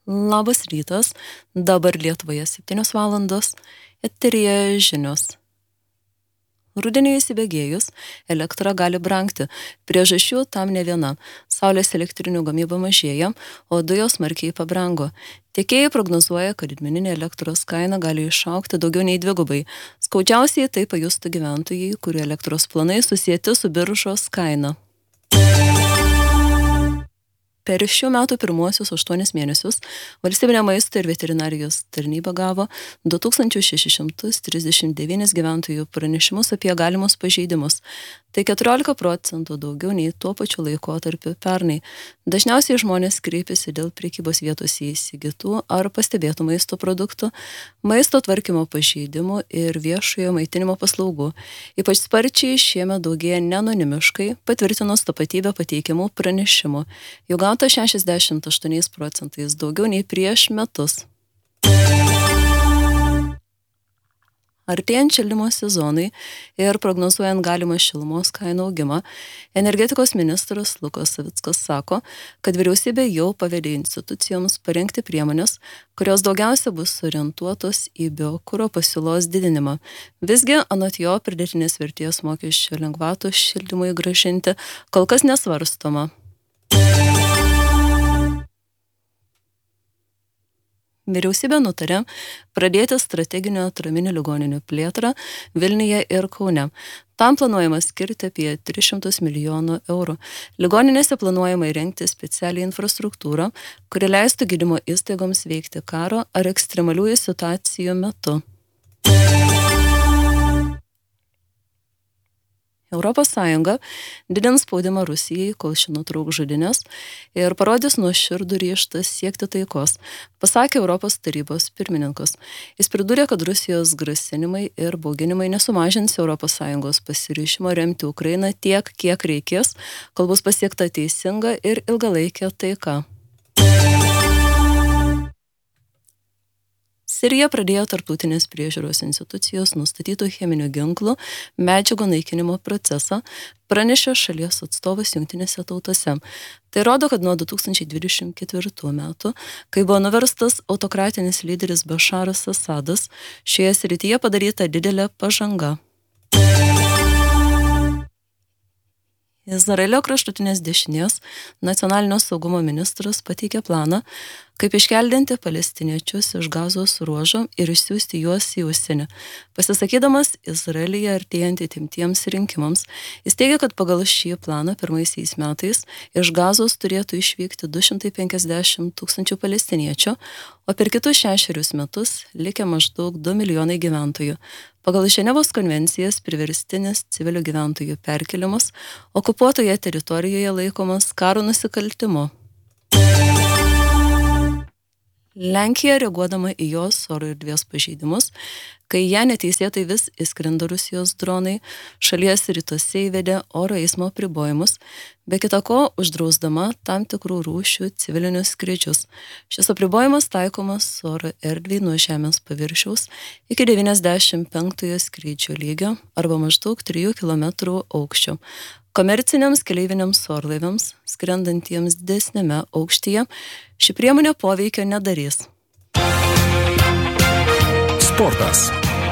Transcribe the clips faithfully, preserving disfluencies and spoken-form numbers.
Labas rytas, dabar Lietuvoje septynios valandos, eteryje žinios. Rudeniui įsibėgėjus, elektra gali brangti. Priežasčių tam ne viena. Saulės elektrinių gamyba mažėja, o dujos smarkiai pabrango. Tiekėjai prognozuoja, kad didmeninė elektros kaina gali išaugti daugiau nei dvigubai. Skaudžiausiai tai pajustų gyventojai, kurių elektros planai susieti su biržos kaina. Per šių metų pirmuosius aštuonis mėnesius Valstybinė maisto ir veterinarijos tarnyba gavo du tūkstančius šešis šimtus trisdešimt devynis gyventojų pranešimus apie galimus pažeidimus. Tai keturiolika procentų daugiau nei tuo pačiu laikotarpiu pernai. Dažniausiai žmonės kreipiasi dėl prekybos vietose įsigytų ar pastebėtų maisto produktų, maisto tvarkymo pažeidimų ir viešojo maitinimo paslaugų. Ypač sparčiai šiemet daugėja neanonimiškai patvirtinus tapatybę pateikiamų pranešimų. Jų gauta šešiasdešimt aštuoniais procentais daugiau nei prieš metus. Artėjant šildymo sezonui ir prognozuojant galimą šilumos kainų augimą, energetikos ministras Lukas Savickas sako, kad vyriausybė jau pavedė institucijoms parengti priemonės, kurios daugiausia bus orientuotos į biokuro pasiūlos didinimą. Visgi, anot jo, pridėtinės vertės mokesčio lengvatų šildymui grąžinti kol kas nesvarstoma. Vyriausybė nutarė pradėti strateginio atraminių ligoninių plėtrą Vilniuje ir Kaune. Tam planuojama skirti apie tris šimtus milijonų eurų. Ligoninėse planuojama įrengti specialią infrastruktūrą, kuri leistų gydymo įstaigoms veikti karo ar ekstremaliųjų situacijų metu. Europos Sąjunga didins spaudimą Rusijai, kol ši nutrauks žudynės ir parodys nuoširdų ryžtą siekti taikos, pasakė Europos tarybos pirmininkas. Jis pridūrė, kad Rusijos grasinimai ir bauginimai nesumažins Europos Sąjungos pasiryžimo remti Ukrainą tiek, kiek reikės, kol bus pasiekta teisinga ir ilgalaikė taika. Sirija pradėjo tarptautinės priežiūros institucijos nustatytų cheminių ginklų medžiagų naikinimo procesą, pranešė šalies atstovas Jungtinėse tautose. Tai rodo, kad nuo du tūkstančiai dvidešimt ketvirtų metų, kai buvo nuverstas autokratinis lyderis Bašaras Asadas, šioje srityje padaryta didelė pažanga. Izraelio kraštutinės dešinės nacionalinio saugumo ministras pateikė planą, kaip iškeldinti palestiniečius iš Gazos ruožo ir išsiųsti juos į užsienį. Pasisakydamas Izraelyje artėjant įtemptiems rinkimams, jis teigia, kad pagal šį planą pirmaisiais metais iš Gazos turėtų išvykti du šimtai penkiasdešimt tūkstančių palestiniečių, o per kitus šešerius metus likę maždaug du milijonai gyventojų. Pagal Ženevos konvencijas priverstinis civilių gyventojų perkelimas okupuotoje teritorijoje laikomas karo nusikaltimu. Lenkija, reaguodama į jos oro erdvės pažeidimus, kai ją neteisėtai vis įskrindo Rusijos dronai, šalies rytuose įvedė oro eismo apribojimus, be kita ko uždrausdama tam tikrų rūšių civilinius skrydžius. Šis apribojimas taikomas oro erdvei nuo žemės paviršiaus iki devyniasdešimt penktojo skrydžio lygio arba maždaug trijų kilometrų aukščio. Komerciniams keleiviniams orlaiviams, skrendantiems didesnėme aukštyje, ši priemonė poveikio nedarys. Sportas.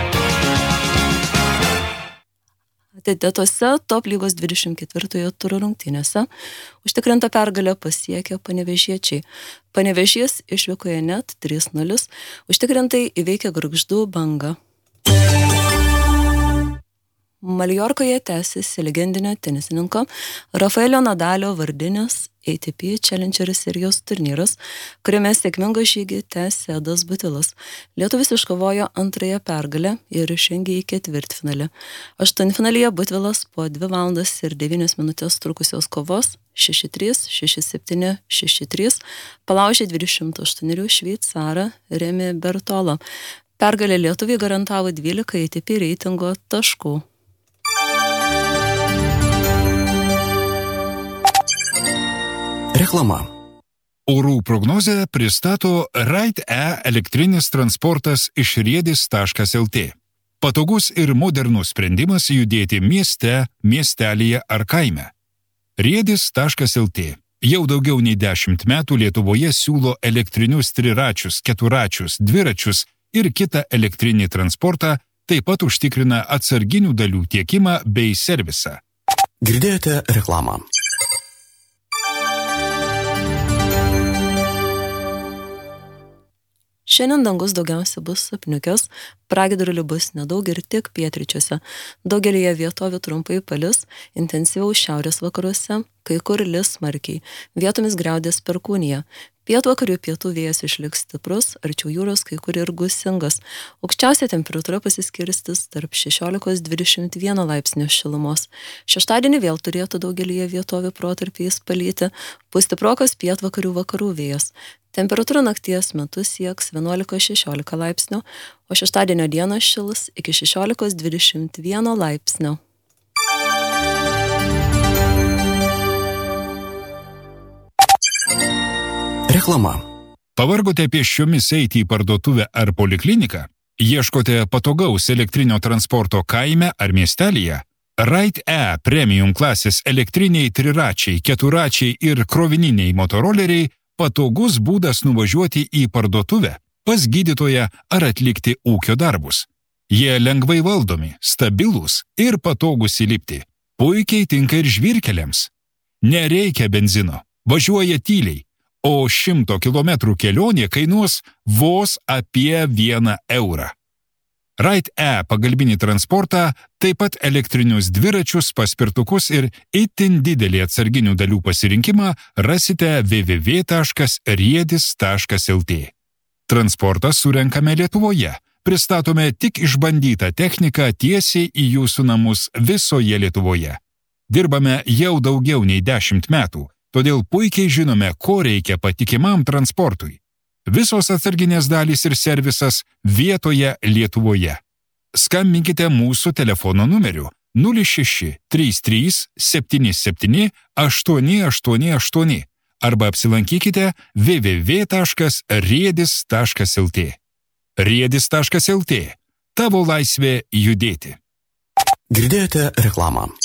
Atidėtose top lygos dvidešimt ketvirtojo turo rungtynėse užtikrintą pergalę pasiekė panevėžiečiai. Panevėžys išvykoje net trys nulis, užtikrintai įveikė Gargždų Bangą. Maljorkoje tęsiasi legendinio tenisininko Rafaelio Nadalio vardinis A T P Challenger serijos turnyras, kuriame sėkmingą žygį tęsė Edas Butilas. Lietuvis iškovojo antrąją pergalę ir išžengė į ketvirtfinalį. Aštuntfinalyje Butvilas po dvi valandas ir devynias minutės trukusios kovos šeši trys, šeši septyni, šeši trys palaužė dvidešimt aštuonerių šveicarą Remi Bertolo. Pergalė lietuviai garantavo dvylika A T P reitingo taškų. Reklama. Orų prognozę pristato Ride-E elektrinis transportas iš riedis taškas el tė. Patogus ir modernus sprendimas judėti mieste, miestelyje ar kaime. riedis taškas el tė. Jau daugiau nei dešimt metų Lietuvoje siūlo elektrinius triračius, keturačius, dviračius ir kitą elektrinį transportą, taip pat užtikrina atsarginių dalių tiekimą bei servisą. Girdėjote reklamą. Šiandien dangus daugiausia bus apniukęs, pragiedrulių bus nedaug ir tik pietryčiuose. Daugelyje vietovių trumpai palis, intensyviau šiaurės vakaruose, kai kur lis smarkiai, vietomis griaudės perkūnija. Pietvakarių pietų vėjas išliks stiprus, arčiau jūros kai kur ir gūsingas. Aukščiausia temperatūra pasiskirstis tarp šešiolikos dvidešimt vieno laipsnių šilumos. Šeštadienį vėl turėtų daugelyje vietovių protarpiais palyti, pūs stiprokas pietvakarių vakarų vėjas. Temperatūra nakties metu sieks vienuolika šešiolika laipsnių, o šeštadienio dieną šils iki šešiolikos dvidešimt vieno laipsnio. Reklama. Pavargote pėsčiomis eiti į parduotuvę ar polikliniką? Ieškote patogaus elektrinio transporto kaime ar miestelyje? Ride-E premium klasės elektriniai triračiai, keturačiai ir krovininiai motoroleriai patogus būdas nuvažiuoti į parduotuvę, pas gydytoją ar atlikti ūkio darbus. Jie lengvai valdomi, stabilūs ir patogus įlipti. Puikiai tinka ir žvyrkeliams. Nereikia benzino, važiuoja tyliai, o šimto kilometrų kelionė kainuos vos apie vieną eurą. Ride-E pagalbinį transportą, taip pat elektrinius dviračius, paspirtukus ir itin didelį atsarginių dalių pasirinkimą rasite w w w taškas riedis taškas l t. Transportą surenkame Lietuvoje. Pristatome tik išbandytą techniką tiesiai į jūsų namus visoje Lietuvoje. Dirbame jau daugiau nei dešimt metų, todėl puikiai žinome, ko reikia patikimam transportui. Visos atsarginės dalys ir servisas vietoje Lietuvoje. Skambinkite mūsų telefono numeriu nulis šeši trys trys septyni septyni aštuoni aštuoni aštuoni arba apsilankykite w w w taškas riedis taškas l t. riedis taškas l t. Tavo laisvė judėti. Girdėjote reklamą.